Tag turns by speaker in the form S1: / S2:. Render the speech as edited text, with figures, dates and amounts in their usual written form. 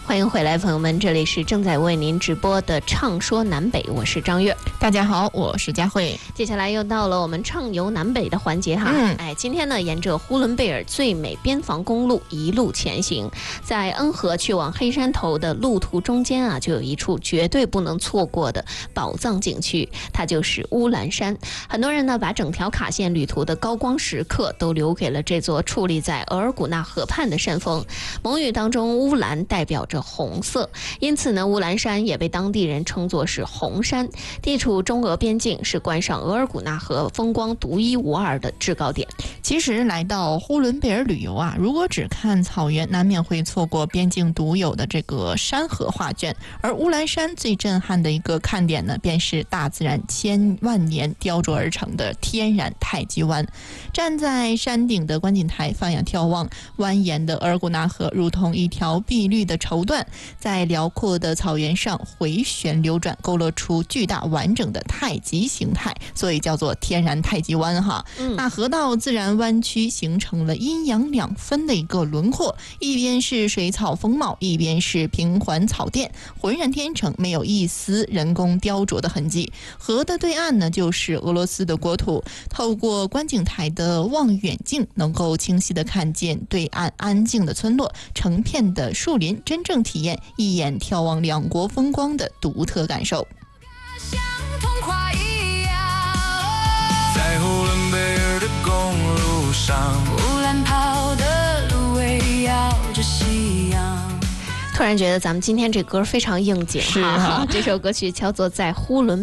S1: 欢迎回来，朋友们，这里是正在为您直播的畅说南北，我是张悦。
S2: 大家好，我是佳慧。
S1: 接下来又到了我们畅游南北的环节哈。今天呢，沿着呼伦贝尔最美边防公路一路前行，在恩和去往黑山头的路途中间啊，就有一处绝对不能错过的宝藏景区，它就是乌兰山。很多人呢，把整条卡线旅途的高光时刻都留给了这座矗立在额尔古纳河畔的山峰。蒙语当中，乌兰代表着红色，因此呢，乌兰山也被当地人称作是红山。地处中俄边境，是观赏额尔古纳河风光独一无二的制高点。
S2: 其实来到呼伦贝尔旅游啊，如果只看草原，难免会错过边境独有的这个山河画卷。而乌兰山最震撼的一个看点呢，便是大自然千万年雕琢而成的天然太极湾。站在山顶的观景台放眼眺望，蜿蜒的额尔古纳河如同一条碧绿的绸缎，在辽阔的草原上回旋流转，勾勒出巨大完整的太极形态，所以叫做天然太极湾哈。那河道自然弯曲，形成了阴阳两分的一个轮廓，一边是水草丰茂，一边是平缓草甸，浑然天成，没有一丝人工雕琢的痕迹。河的对岸呢，就是俄罗斯的国土。透过观景台的望远镜，能够清晰地看见对岸安静的村落，成片的树林，真正体验一眼眺望两国风光的独特感受。
S3: 像童话一样，在呼伦贝尔的公路上，乌兰跑的芦苇摇着夕阳。
S1: 突然觉得咱们今天这歌非常应景哈，这首歌曲叫做《在呼伦